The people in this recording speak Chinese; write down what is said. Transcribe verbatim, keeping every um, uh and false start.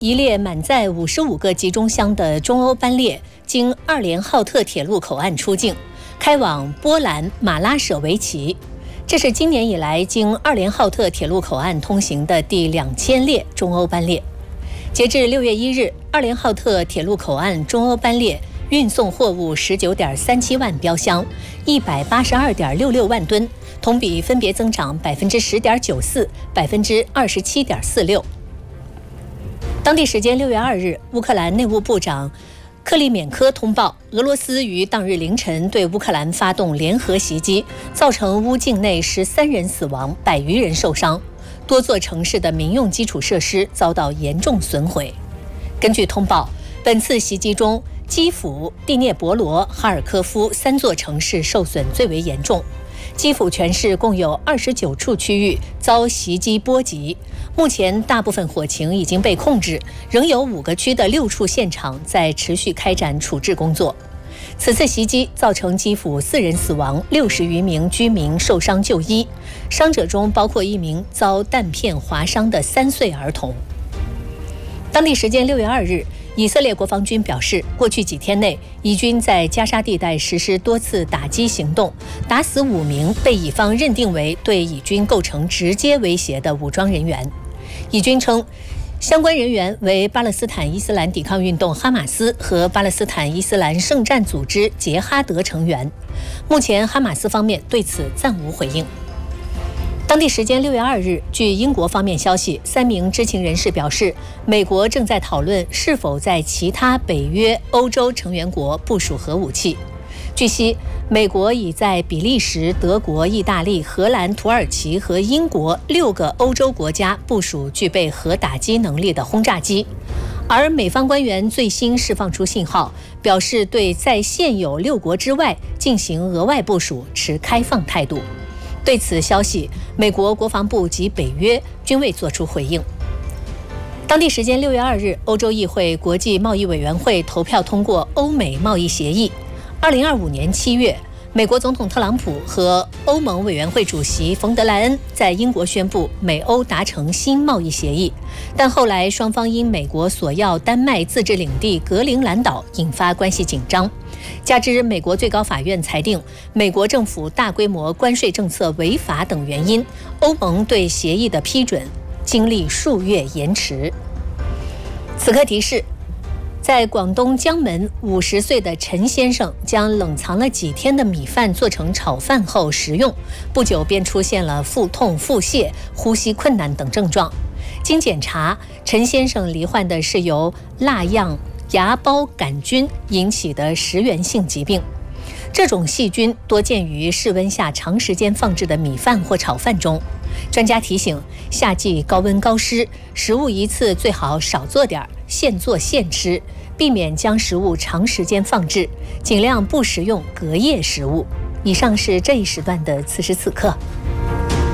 一列满载五十五个集装箱的中欧班列经二连浩特铁路口岸出境，开往波兰马拉舍维奇。这是今年以来经二连浩特铁路口岸通行的第两千列中欧班列。截至六月一日，二连浩特铁路口岸中欧班列运送货物十九点三七万标箱，一百八十二点六六万吨，同比分别增长百分之十点九四、百分之二十七点四六。当地时间六月二日，乌克兰内务部长克利缅科通报，俄罗斯于当日凌晨对乌克兰发动联合袭击，造成乌境内十三人死亡，百余人受伤，多座城市的民用基础设施遭到严重损毁。根据通报，本次袭击中，基辅、第聂伯罗、哈尔科夫三座城市受损最为严重。基辅全市共有二十九处区域遭袭击波及，目前大部分火情已经被控制，仍有五个区的六处现场在持续开展处置工作。此次袭击造成基辅四人死亡，六十余名居民受伤就医，伤者中包括一名遭弹片划伤的三岁儿童。当地时间六月二日，以色列国防军表示，过去几天内，以军在加沙地带实施多次打击行动，打死五名被以方认定为对以军构成直接威胁的武装人员。以军称，相关人员为巴勒斯坦伊斯兰抵抗运动哈马斯和巴勒斯坦伊斯兰圣战组织杰哈德成员。目前，哈马斯方面对此暂无回应。当地时间六月二日，据英国方面消息，三名知情人士表示，美国正在讨论是否在其他北约欧洲成员国部署核武器。据悉，美国已在比利时、德国、意大利、荷兰、土耳其和英国六个欧洲国家部署具备核打击能力的轰炸机，而美方官员最新释放出信号，表示对在现有六国之外进行额外部署持开放态度。对此消息，美国国防部及北约均未作出回应。当地时间六月二日，欧洲议会国际贸易委员会投票通过欧美贸易协议。二零二五年七月，美国总统特朗普和欧盟委员会主席冯德莱恩在英国宣布美欧达成新贸易协议，但后来双方因美国索要丹麦自治领地格陵兰岛引发关系紧张。加之美国最高法院裁定美国政府大规模关税政策违法等原因，欧盟对协议的批准经历数月延迟。此刻提示，在广东江门，五十岁的陈先生将冷藏了几天的米饭做成炒饭后食用，不久便出现了腹痛、腹泻、呼吸困难等症状。经检查，陈先生罹患的是由蜡样芽孢杆菌引起的食源性疾病，这种细菌多见于室温下长时间放置的米饭或炒饭中。专家提醒，夏季高温高湿，食物一次最好少做点，现做现吃，避免将食物长时间放置，尽量不食用隔夜食物。以上是这一时段的此时此刻。